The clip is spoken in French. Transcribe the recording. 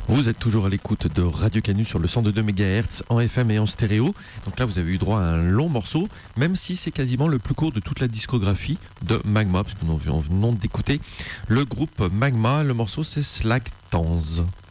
Vous êtes toujours à l'écoute de Radio Canu sur le 102 MHz en FM et en stéréo. Donc là, vous avez eu droit à un long morceau, même si c'est quasiment le plus court de toute la discographie de Magma, parce que nous venons d'écouter le groupe Magma. Le morceau, c'est Slag Tanz.